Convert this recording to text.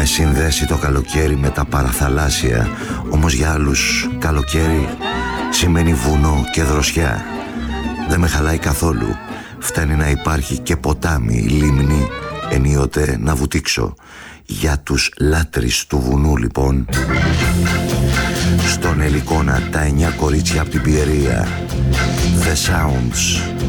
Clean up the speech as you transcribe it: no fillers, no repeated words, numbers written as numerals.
με συνδέσει το καλοκαίρι με τα παραθαλάσσια. Όμως για άλλους καλοκαίρι σημαίνει βουνό και δροσιά. Δεν με χαλάει καθόλου. Φτάνει να υπάρχει και ποτάμι, λίμνη, ενίοτε να βουτήξω. Για τους λάτρεις του βουνού λοιπόν. Στον Ελικόνα τα 9 κορίτσια από την Πιερία. The Sounds.